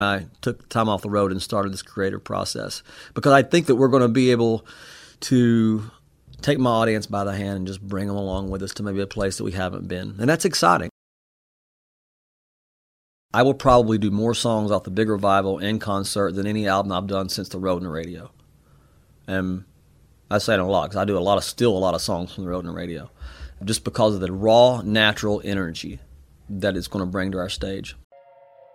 I took time off the road and started this creative process because I think that we're going to be able to take my audience by the hand and just bring them along with us to maybe a place that we haven't been. And that's exciting. I will probably do more songs off the Big Revival in concert than any album I've done since The Road and the Radio. And I say it a lot because I do a lot of songs from The Road and the Radio just because of the raw, natural energy that it's going to bring to our stage.